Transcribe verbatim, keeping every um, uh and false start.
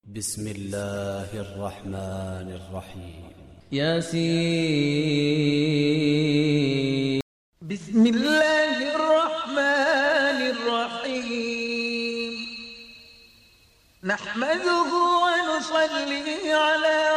بسم الله الرحمن الرحيم. ياسين. بسم الله الرحمن الرحيم. نحمده ونصلي على